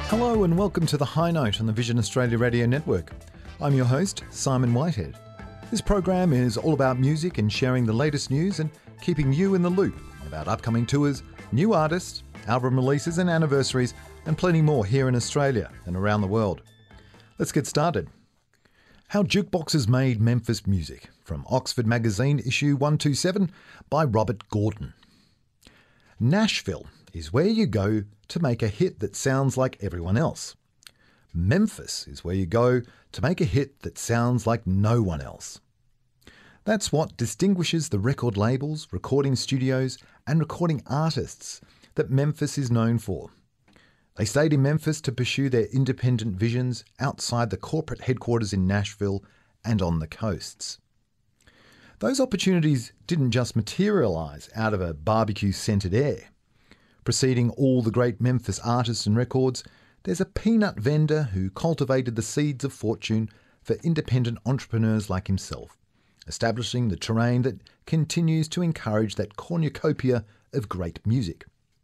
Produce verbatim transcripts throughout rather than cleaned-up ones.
Hello and welcome to The High Note on the Vision Australia Radio Network. I'm your host, Simon Whitehead. This program is all about music and sharing the latest news and keeping you in the loop about upcoming tours, new artists, album releases and anniversaries, and plenty more here in Australia and around the world. Let's get started. How Jukeboxes Made Memphis Music, from Oxford Magazine issue one twenty-seven by Robert Gordon. Nashville is where you go to make a hit that sounds like everyone else. Memphis is where you go to make a hit that sounds like no one else. That's what distinguishes the record labels, recording studios, and recording artists that Memphis is known for. They stayed in Memphis to pursue their independent visions outside the corporate headquarters in Nashville and on the coasts. Those opportunities didn't just materialise out of a barbecue-scented air. Preceding all the great Memphis artists and records, there's a peanut vendor who cultivated the seeds of fortune for independent entrepreneurs like himself, establishing the terrain that continues to encourage that cornucopia of great music.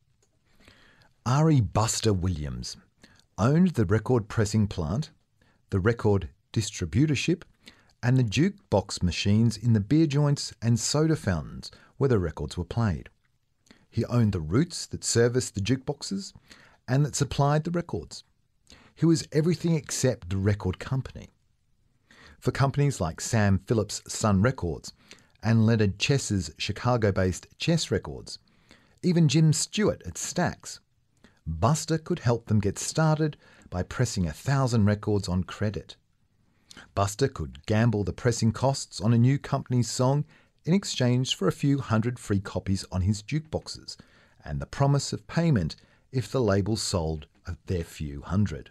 Ari Buster Williams owned the record pressing plant, the record distributorship, and the jukebox machines in the beer joints and soda fountains where the records were played. He owned the routes that serviced the jukeboxes and that supplied the records. He was everything except the record company. For companies like Sam Phillips' Sun Records and Leonard Chess's Chicago-based Chess Records, even Jim Stewart at Stax, Buster could help them get started by pressing a thousand records on credit. Buster could gamble the pressing costs on a new company's song in exchange for a few hundred free copies on his jukeboxes and the promise of payment if the label sold their few hundred.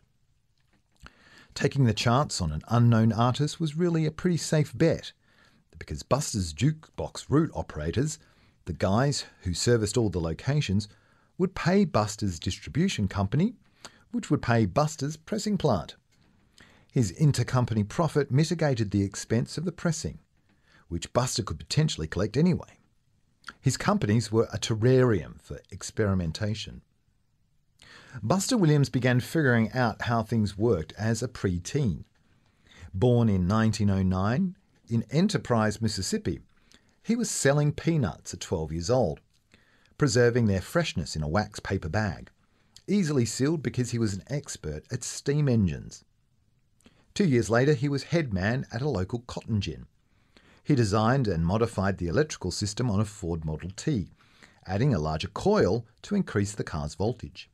Taking the chance on an unknown artist was really a pretty safe bet, because Buster's jukebox route operators, the guys who serviced all the locations, would pay Buster's distribution company, which would pay Buster's pressing plant. His intercompany profit mitigated the expense of the pressing, which Buster could potentially collect anyway. His companies were a terrarium for experimentation. Buster Williams began figuring out how things worked as a pre-teen. Born in nineteen oh nine in Enterprise, Mississippi, he was selling peanuts at twelve years old, preserving their freshness in a wax paper bag, easily sealed because he was an expert at steam engines. Two years later, he was head man at a local cotton gin. He designed and modified the electrical system on a Ford Model T, adding a larger coil to increase the car's voltage.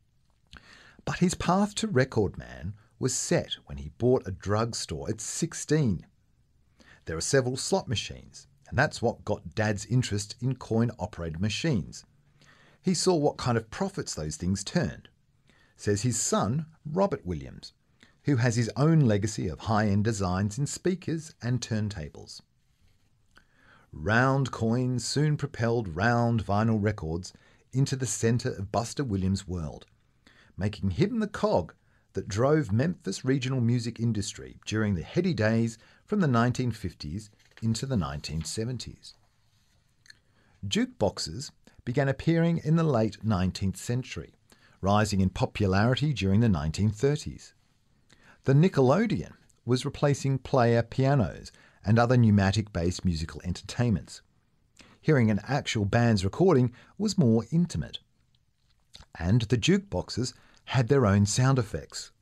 But his path to record man was set when he bought a drugstore at sixteen. There are several slot machines, and that's what got Dad's interest in coin-operated machines. He saw what kind of profits those things turned, says his son, Robert Williams, who has his own legacy of high-end designs in speakers and turntables. Round coins soon propelled round vinyl records into the centre of Buster Williams' world, making him the cog that drove Memphis regional music industry during the heady days from the nineteen fifties into the nineteen seventies. Jukeboxes began appearing in the late nineteenth century, rising in popularity during the nineteen thirties. The Nickelodeon was replacing player pianos and other pneumatic-based musical entertainments. Hearing an actual band's recording was more intimate. And the jukeboxes had their own sound effects,